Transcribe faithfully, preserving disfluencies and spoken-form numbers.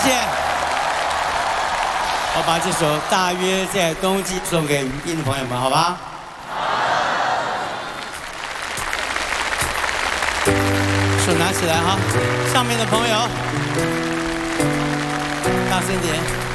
谢。我把这首《大约在冬季》送给印度朋友们，好吧？手拿起来哈，上面的朋友，大声点。